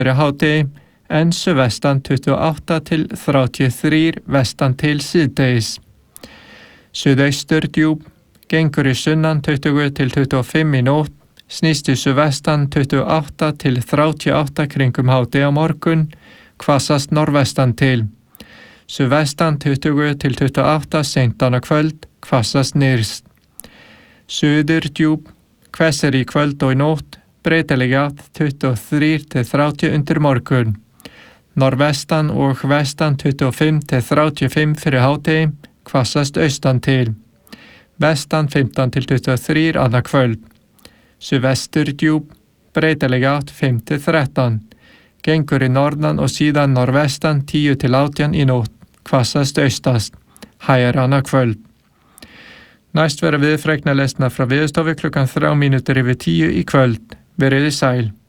fyrir hádegi en suðvestan 28 til 33 vestan til síðdegis. Suðaustur djúp, gengur í sunnan 20 til 25 í nótt, snýst í suðvestan 28 til 38 kringum hádegi á morgun, hvassast norðvestan til. Suðvestan 20 til 28 seint annað kvöld, hvassast nyrst. Suður djúp, hvessir í kvöld og í nótt, breytileg átt 23 til 30 undir morgun. Norðvestan og vestan 25 til 35 fyrir hádegi, hvassast austan til. Vestan 15 til 23 annað kvöld. Suðvestur djúp, breytileg átt 5 til 13. Gengur í norðan og síðan norðvestan 10 til 18 í nótt, hvassast austast, hægir annað kvöld. Næst verða viðfregna lesna frá Veðurstofu klukkan 3 mínútur yfir 10 í kvöld. Verið sæl.